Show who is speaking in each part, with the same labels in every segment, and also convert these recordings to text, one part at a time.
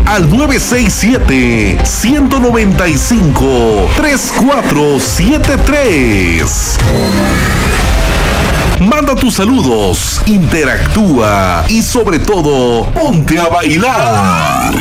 Speaker 1: al 967-195-3473. Manda tus saludos, interactúa y sobre todo, ponte a bailar.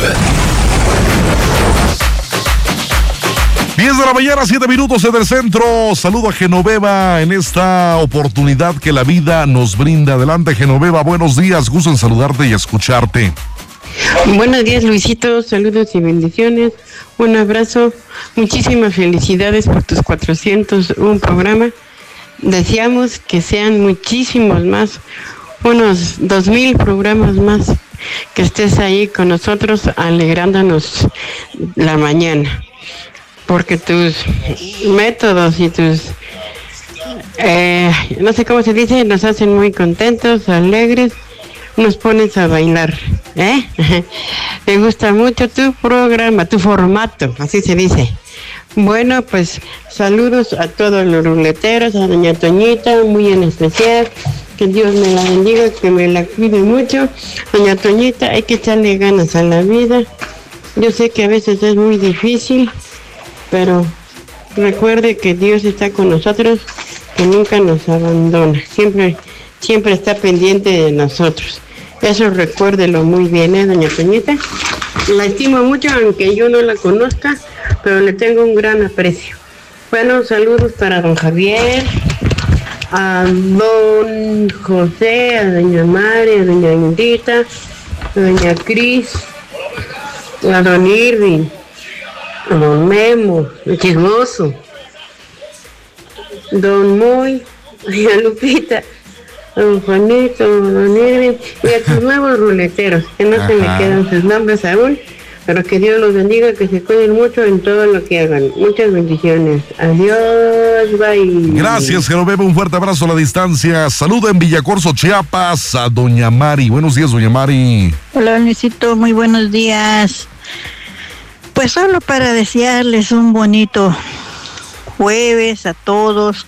Speaker 1: 10 de la mañana, 7 minutos en el centro. Saludo a Genoveva en esta oportunidad que la vida nos brinda. Adelante, Genoveva, buenos días, gusto en saludarte y escucharte.
Speaker 2: Buenos días, Luisito, saludos y bendiciones, un abrazo, muchísimas felicidades por tus 401 programa. Deseamos que sean muchísimos más, unos 2,000 programas más, que estés ahí con nosotros alegrándonos la mañana, porque tus métodos y tus, no sé cómo se dice, nos hacen muy contentos, alegres, nos pones a bailar, Me gusta mucho tu programa, tu formato, así se dice. Bueno, pues saludos a todos los ruleteros, a doña Toñita, muy en especial, que Dios me la bendiga, que me la cuide mucho. Doña Toñita, hay que echarle ganas a la vida. Yo sé que a veces es muy difícil, pero recuerde que Dios está con nosotros, que nunca nos abandona, siempre está pendiente de nosotros. Eso recuérdelo muy bien, doña Toñita. La estimo mucho, aunque yo no la conozca, pero le tengo un gran aprecio. Bueno, saludos para don Javier, a don José, a doña María, a doña Indita, a doña Cris, a don Irving, a don Memo, el chismoso, don Moy, a doña Lupita, a don Juanito, a don Irving y a tus nuevos ruleteros, que no se me quedan sus nombres aún. Pero que Dios los bendiga, que se cuiden mucho en todo lo que hagan. Muchas bendiciones. Adiós, bye.
Speaker 1: Gracias, Genoveva, un fuerte abrazo a la distancia. Saluda en Villacorso, Chiapas, a doña Mari. Buenos días, doña Mari.
Speaker 3: Hola, Luisito, muy buenos días. Pues solo para desearles un bonito jueves a todos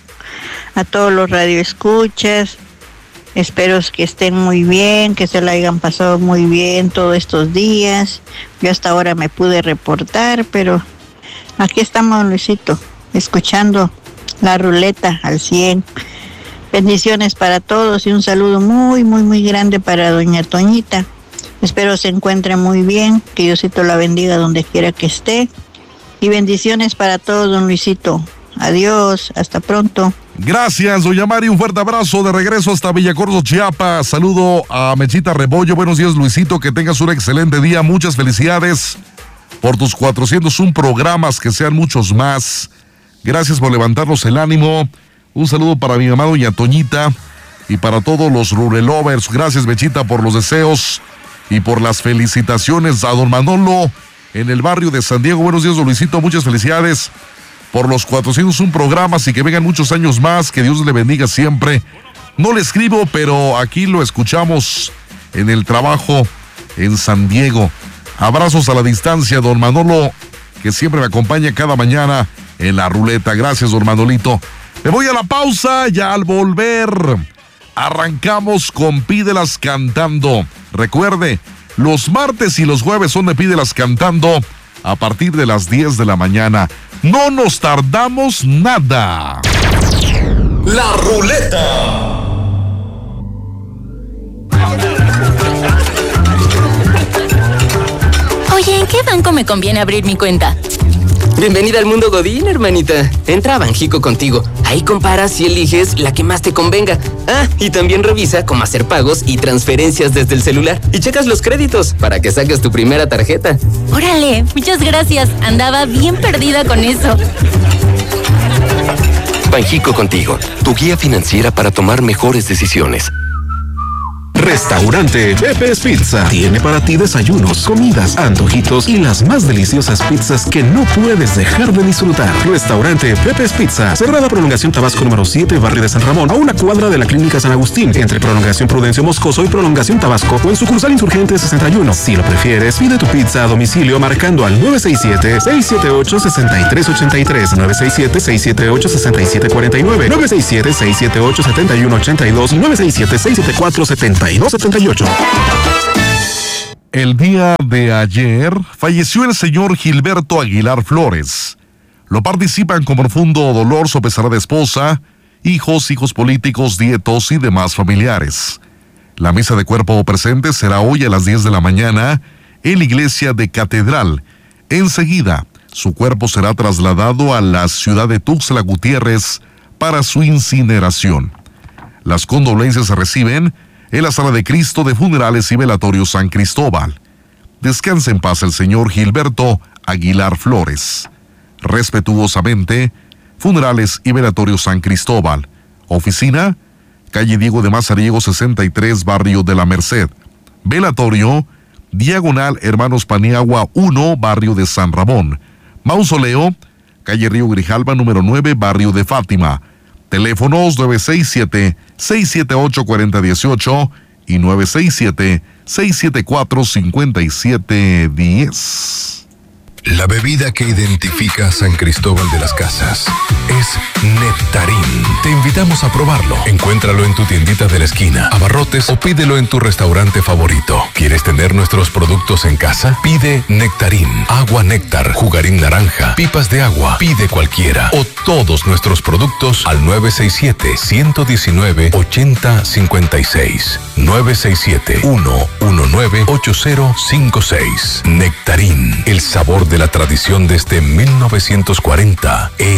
Speaker 3: los radioescuchas. Espero que estén muy bien, que se la hayan pasado muy bien todos estos días. Yo hasta ahora me pude reportar, pero aquí estamos, Luisito, escuchando la ruleta al 100. Bendiciones para todos y un saludo muy, muy, muy grande para doña Toñita. Espero se encuentre muy bien, que Diosito la bendiga donde quiera que esté. Y bendiciones para todos, don Luisito. Adiós, hasta pronto.
Speaker 1: Gracias, doña Mari, un fuerte abrazo de regreso hasta Villacorso, Chiapas. Saludo a Mechita Rebollo. Buenos días, Luisito, que tengas un excelente día. Muchas felicidades por tus 401 programas, que sean muchos más. Gracias por levantarnos el ánimo. Un saludo para mi mamá, doña Toñita, y para todos los rurelovers. Gracias, Mechita, por los deseos y por las felicitaciones. A don Manolo en el barrio de San Diego. Buenos días, don Luisito, muchas felicidades por los 401 programas y que vengan muchos años más, que Dios le bendiga siempre. No le escribo, pero aquí lo escuchamos en el trabajo en San Diego. Abrazos a la distancia, don Manolo, que siempre me acompaña cada mañana en la ruleta. Gracias, don Manolito. Me voy a la pausa, ya al volver arrancamos con Pídelas Cantando. Recuerde, los martes y los jueves son de Pídelas Cantando a partir de las 10 de la mañana. No nos tardamos nada.
Speaker 4: La ruleta.
Speaker 5: Oye, ¿en qué banco me conviene abrir mi cuenta?
Speaker 6: Bienvenida al mundo Godín, hermanita. Entra a Banjico Contigo. Ahí comparas y eliges la que más te convenga. Ah, y también revisa cómo hacer pagos y transferencias desde el celular. Y checas los créditos para que saques tu primera tarjeta.
Speaker 5: Órale, muchas gracias. Andaba bien perdida con eso.
Speaker 4: Banjico Contigo, tu guía financiera para tomar mejores decisiones.
Speaker 7: Restaurante Pepe's Pizza tiene para ti desayunos, comidas, antojitos y las más deliciosas pizzas que no puedes dejar de disfrutar. Restaurante Pepe's Pizza, Cerrada Prolongación Tabasco número 7, Barrio de San Ramón, a una cuadra de la Clínica San Agustín, entre Prolongación Prudencio Moscoso y Prolongación Tabasco, o en sucursal Insurgente 61. Si lo prefieres, pide tu pizza a domicilio marcando al 967-678-6383, 967-678-6749, 967-678-7182 y 967-674-7278.
Speaker 1: El día de ayer falleció el señor Gilberto Aguilar Flores. Lo participan con profundo dolor su pesar de esposa, hijos políticos, nietos y demás familiares. La misa de cuerpo presente será hoy a las 10 de la mañana en la iglesia de Catedral. Enseguida, su cuerpo será trasladado a la ciudad de Tuxtla Gutiérrez para su incineración. Las condolencias se reciben en la Sala de Cristo de Funerales y Velatorios San Cristóbal. Descanse en paz el señor Gilberto Aguilar Flores. Respetuosamente, Funerales y Velatorios San Cristóbal. Oficina, calle Diego de Mazariego 63, barrio de la Merced. Velatorio, diagonal Hermanos Paniagua 1, barrio de San Ramón. Mausoleo, calle Río Grijalva número 9, barrio de Fátima. Teléfonos 967-678-4018 y 967-674-5710.
Speaker 8: La bebida que identifica a San Cristóbal de las Casas es Nectarín. Te invitamos a probarlo. Encuéntralo en tu tiendita de la esquina, abarrotes o pídelo en tu restaurante favorito. ¿Quieres tener nuestros productos en casa? Pide Nectarín, agua néctar, jugarín naranja, pipas de agua. Pide cualquiera o todos nuestros productos al 967-119-8056. 967-119-8056. Nectarín, el sabor de la tradición desde 1940.